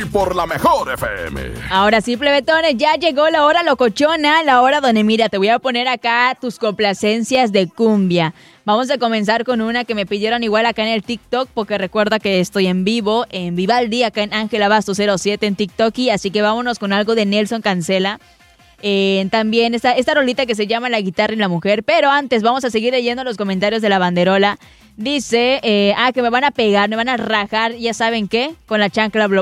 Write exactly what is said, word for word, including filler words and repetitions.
aquí por la Mejor F M. Ahora sí, plebetones, ya llegó la hora locochona, la hora donde, mira, te voy a poner acá tus complacencias de cumbia. Vamos a comenzar con una que me pidieron igual acá en el TikTok, porque recuerda que estoy en vivo, en Vivaldi, acá en Ángela Basto cero siete en TikTok, y así que vámonos con algo de Nelson Cancela. Eh, también esta, esta rolita que se llama La Guitarra y la Mujer. Pero antes vamos a seguir leyendo los comentarios de la banderola. Dice, eh, ah, que me van a pegar, me van a rajar, ¿ya saben qué? Con la chancla